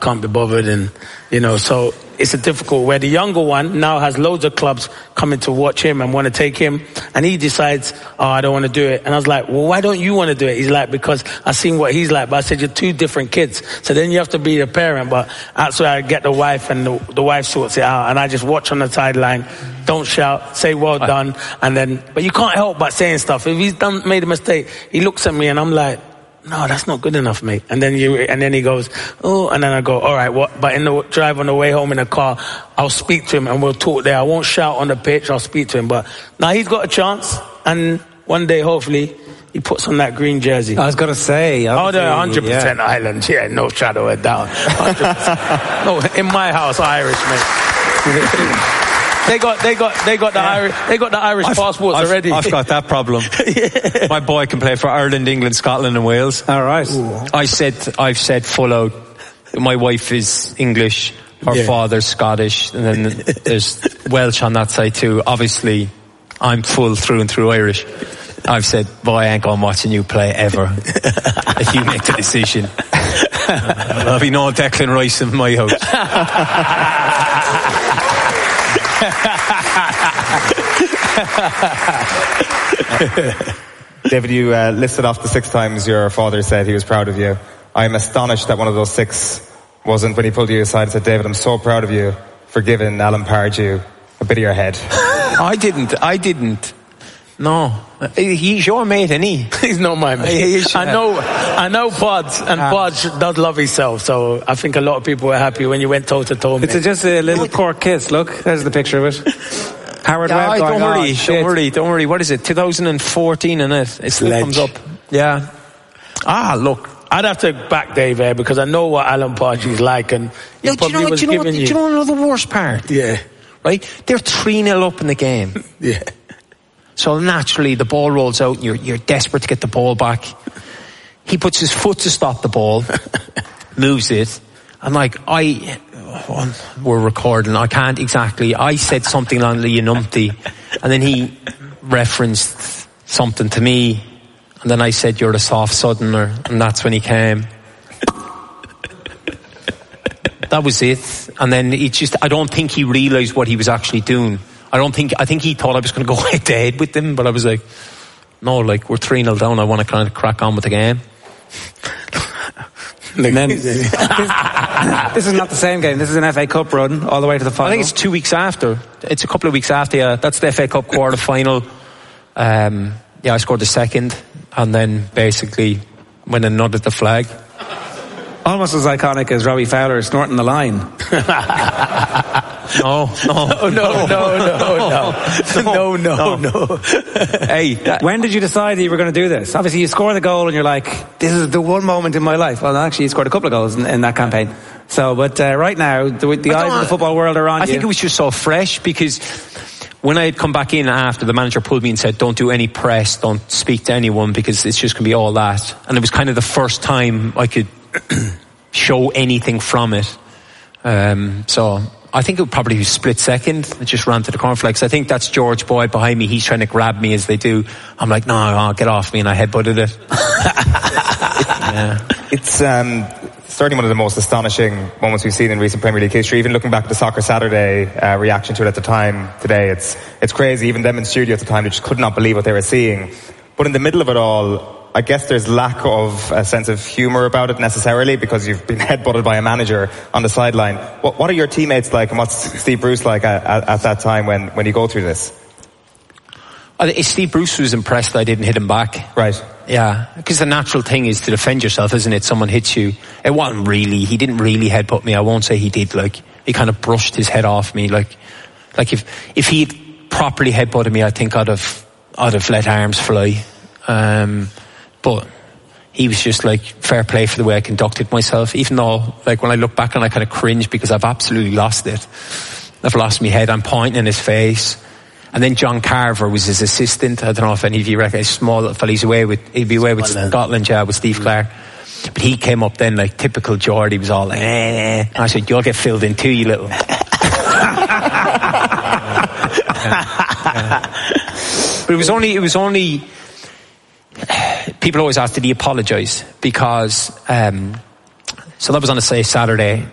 can't be bothered, and so it's a difficult. Where the younger one now has loads of clubs coming to watch him and want to take him, and he decides, I don't want to do it. And I was like, well, why don't you want to do it? He's like, because I've seen what he's like. But I said, you're two different kids, so then you have to be the parent. But that's where I get the wife, and the wife sorts it out, and I just watch on the sideline, don't shout, say well done, and then. But you can't help but saying stuff. If he's made a mistake, he looks at me, and I'm like, no, that's not good enough, mate. And then he goes, oh, and then I go, all right, what? But in the drive on the way home in the car, I'll speak to him and we'll talk there. I won't shout on the pitch. I'll speak to him. But now he's got a chance, and one day, hopefully, he puts on that green jersey. I was going to say, they're 100% Ireland. Yeah, no shadow of doubt. 100%. No, in my house, Irish, mate. They got the Irish passports already. I've got that problem. Yeah. My boy can play for Ireland, England, Scotland and Wales. All right. I've said full out, my wife is English, her father's Scottish, and then there's Welsh on that side too. Obviously, I'm full through and through Irish. I've said, boy, I ain't going watching you play ever. If you make the decision. There'll be no Declan Rice in my house. David, you listed off the 6 times your father said he was proud of you. I'm astonished that one of those 6 wasn't when he pulled you aside and said, David, I'm so proud of you for giving Alan Pardew a bit of your head. I didn't. No. He's your mate, isn't he? He's not my mate. I know Podge, and Podge does love himself, so I think a lot of people were happy when you went toe-to-toe, mate. It's just a little Cork kiss. Look, there's the picture of it. Howard Webb going, don't worry. What is it? 2014, and it still comes up. Yeah. Look, I'd have to back Dave here because I know what Alan Partridge is like, and he probably was giving you. Do you know the worst part? Yeah. Right? They're 3-0 up in the game. Yeah. So naturally, the ball rolls out, and you're desperate to get the ball back. He puts his foot to stop the ball, moves it, and we're recording. I can't exactly. I said something on the numpty, and then he referenced something to me, and then I said, "You're the soft southerner," and that's when he came. That was it. And then I don't think he realised what he was actually doing. I think he thought I was going to go head to head with him, but I was like, no, we're 3-0 down. I want to kind of crack on with the game. And then, this is not the same game. This is an FA Cup run all the way to the final. I think it's 2 weeks after. It's a couple of weeks after, yeah. That's the FA Cup quarter final. I scored the second, and then basically went and nodded the flag. Almost as iconic as Robbie Fowler snorting the line. No. Hey, when did you decide that you were going to do this? Obviously, you score the goal and you're like, this is the one moment in my life. Well, actually, you scored a couple of goals in that campaign. So, but right now, the eyes of the football world are on you. I think it was just so fresh because when I had come back in after, the manager pulled me and said, don't do any press, don't speak to anyone because it's just going to be all that. And it was kind of the first time I could show anything from it. So I think it would probably be split second. I just ran to the cornflakes. I think that's George Boyd behind me. He's trying to grab me as they do. I'm like, no, get off me, and I headbutted it. Yeah. It's certainly one of the most astonishing moments we've seen in recent Premier League history. Even looking back at the Soccer Saturday reaction to it at the time today, it's crazy. Even them in studio at the time, they just could not believe what they were seeing. But in the middle of it all, I guess there's lack of a sense of humour about it necessarily because you've been headbutted by a manager on the sideline. What are your teammates like, and what's Steve Bruce like at that time when you go through this? Steve Bruce was impressed that I didn't hit him back. Right. Yeah, because the natural thing is to defend yourself, isn't it? Someone hits you. He didn't really headbutt me. I won't say he did. He kind of brushed his head off me. If he'd properly headbutted me, I think I'd have let arms fly. But he was just fair play for the way I conducted myself, even though when I look back and I kind of cringe because I've absolutely lost it. I've lost my head. I'm pointing in his face. And then John Carver was his assistant. I don't know if any of you recognize, small little fella. He'd be away with Scotland, with Steve Clark. But he came up then typical Geordie. He was all like, eh. And I said, you'll get filled in too, you little. But it was only people always ask, did he apologise? Because so that was on a Saturday.